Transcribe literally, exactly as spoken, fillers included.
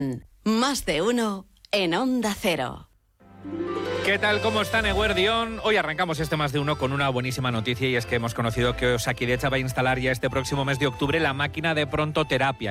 Más de uno en Onda Cero. ¿Qué tal? ¿Cómo están, Eguerdión? Hoy arrancamos este Más de Uno con una buenísima noticia, y es que hemos conocido que Osakidetza va a instalar ya este próximo mes de octubre la máquina de prontoterapia.